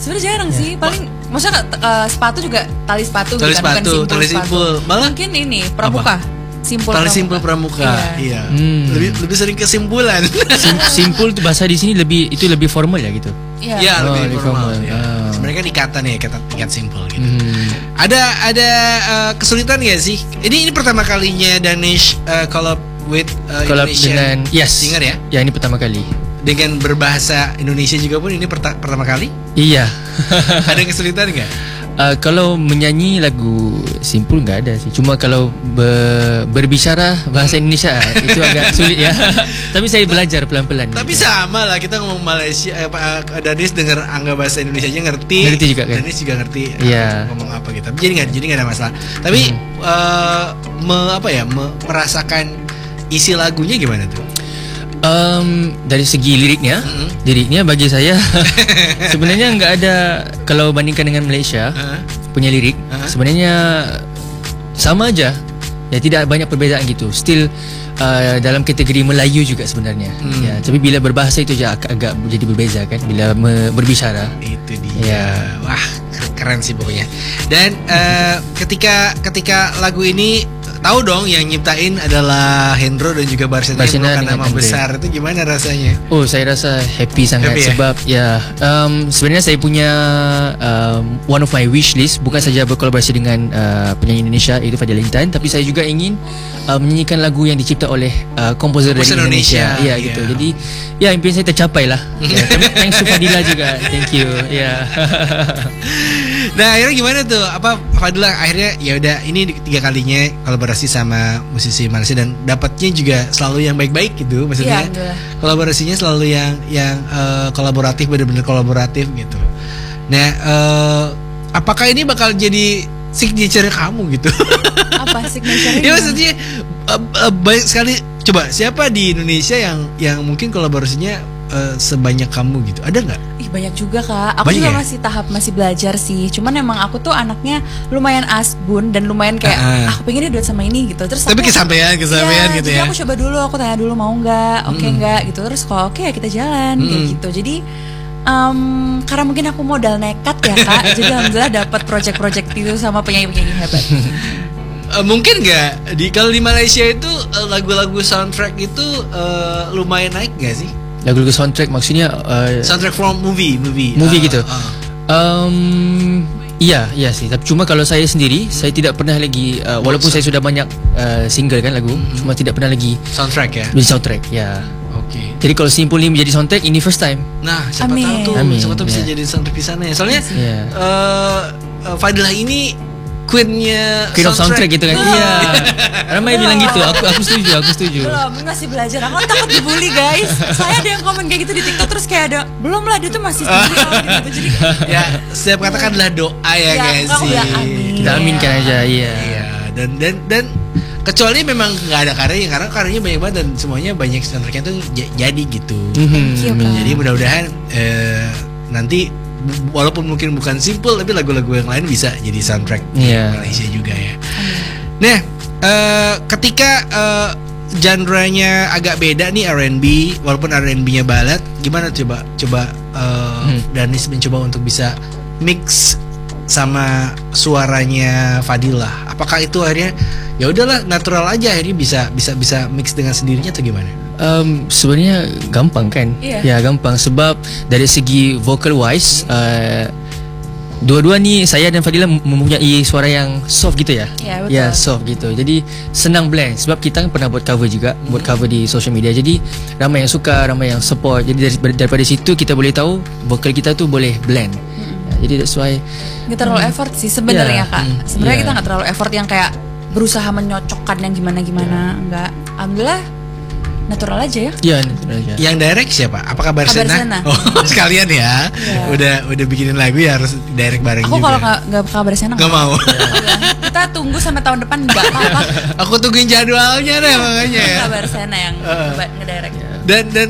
Sebenarnya jarang sih, paling maksudnya sepatu juga tali sepatu Tali gitu kan, sepatu, bukan tali simpul. Malah mungkin ini pramuka. Simpul tali simpul pramuka. Iya. Lebih sering kesimpulan. Simpul itu bahasa di sini lebih formal ya gitu. Iya. Iya, lebih formal. formal. Ya. Sebenarnya kan ikatan ya, ikat simpul gitu. Ada kesulitan nggak sih? Ini pertama kalinya Danish collab with Collab Indonesian dengan singer ya? Ya, ini pertama kali. Dengan berbahasa Indonesia juga pun ini pertama kali? Iya. Ada kesulitan nggak? Kalau menyanyi lagu simpul nggak ada sih. Cuma kalau berbicara bahasa Indonesia itu agak sulit ya. Tapi saya belajar pelan-pelan. Tapi gitu. sama lah, kita ngomong Malaysia, Danis dengar angga bahasa Indonesia nya ngerti. Ngerti juga kan? Danis juga ngerti Iya. ngomong apa gitu. Jadi nggak ada masalah. Tapi merasakan isi lagunya gimana tuh? Dari segi liriknya bagi saya sebenarnya nggak ada, kalau bandingkan dengan Malaysia punya lirik sebenarnya sama aja ya, tidak banyak perbezaan gitu. Still dalam kategori Melayu juga sebenarnya ya, tapi bila berbahasa itu agak jadi berbeza kan bila berbicara. Itu dia. Ya. Wah, keren sih pokoknya. Dan ketika lagu ini tahu dong yang nyiptain adalah Hendro dan juga Barsena yang merupakan nama Andre. besar, itu gimana rasanya? Oh, saya rasa happy sangat. Happy, ya? Sebab ya sebenarnya saya punya one of my wish list bukan saja berkolaborasi dengan penyanyi Indonesia itu Fadila Intan, tapi saya juga ingin menyanyikan lagu yang dicipta oleh komposer dari Indonesia. Ya gitu. Jadi ya impian saya tercapai lah. Ya, thanks to Fadila juga. Thank you. Ya. Nah, akhirnya gimana tuh? Apa Fadila akhirnya ya udah ini 3 kalinya kolaborasi sama musisi Malaysia dan dapatnya juga selalu yang baik-baik gitu. Maksudnya kolaborasinya selalu yang kolaboratif, benar-benar kolaboratif gitu. Nah, apakah ini bakal jadi signature kamu gitu? Apa signature? Ya maksudnya banyak sekali. Coba siapa di Indonesia yang mungkin kolaborasinya sebanyak kamu gitu? Ada nggak? Ih, banyak juga Kak. Aku Banyak juga ya? masih belajar sih. Cuman emang aku tuh anaknya lumayan asbun dan lumayan kayak aku pengennya duet sama ini gitu. Terus Tapi kesampaian gitu jadi ya. aku coba dulu, aku tanya dulu mau nggak, oke nggak gitu. Terus kalau oke ya kita jalan kayak gitu. Jadi karena mungkin aku modal nekat ya Kak. Jadi alhamdulillah dapat project-project itu sama penyanyi-penyanyi hebat. Mungkin nggak kalau di Malaysia itu lagu-lagu soundtrack itu lumayan naik nggak sih? Lagu-lagu soundtrack maksudnya Soundtrack from movie gitu. Iya sih. Tapi cuma kalau saya sendiri, saya tidak pernah lagi walaupun saya sudah banyak single kan lagu, cuma tidak pernah lagi soundtrack ya. menjadi soundtrack ya. Oke. Jadi kalau Simpul ini menjadi soundtrack, ini first time. Nah, siapa tahu tuh, Amin. siapa tahu bisa Ya. jadi soundtrack di sana ya. Soalnya Ya. Fadilah ini Queen of soundtrack gitu kan. Iya. Ramai bilang gitu. Aku setuju. Belum, masih belajar. Aku takut dibully guys. Saya ada yang komen kayak gitu di TikTok, terus kayak ada belum lah dia tuh masih gitu. Jadi ya setiap kata kan adalah doa ya guys aku sih. bilang amin. Kita aminkan aja, iya. Iya, dan kecuali memang nggak ada karyanya, karena karyanya banyak banget dan semuanya banyak soundtracknya tuh jadi gitu. Thank you, Kak. Jadi mudah-mudahan nanti walaupun mungkin bukan Simpul tapi lagu-lagu yang lain bisa jadi soundtrack di Malaysia juga ya. Nah, ketika genre-nya agak beda nih R&B, walaupun R&B-nya ballad, gimana coba Danis mencoba untuk bisa mix sama suaranya Fadilah. Apakah itu akhirnya ya udahlah natural aja, akhirnya bisa mix dengan sendirinya atau gimana? Sebenarnya gampang kan? Ya gampang sebab dari segi vocal wise dua-dua nih saya dan Fadilah mempunyai suara yang soft gitu ya. Ya, betul. Ya soft gitu. Jadi senang blend sebab kita kan pernah buat cover juga, buat cover di social media. Jadi ramai yang suka, ramai yang support. Jadi daripada situ kita boleh tahu vokal kita tuh boleh blend. Ya, jadi that's why nggak terlalu effort sih sebenarnya Kak. Sebenarnya kita nggak terlalu effort yang kayak berusaha menyocokkan yang gimana-gimana. Enggak. Alhamdulillah natural aja ya. Iya, natural aja. Yang direct siapa? Apakah Barsena? Oh, sekalian ya. Udah bikinin lagu ya harus direct bareng Aku juga. kalau nggak Barsena nggak mau. Kita tunggu sampai tahun depan nggak apa-apa. Aku tungguin jadwalnya deh makanya ya. Barsena yang ngedirect. Dan